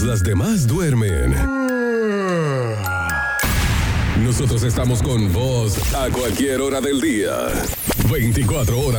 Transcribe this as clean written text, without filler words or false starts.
las demás duermen. Nosotros estamos con vos a cualquier hora del día. 24 horas.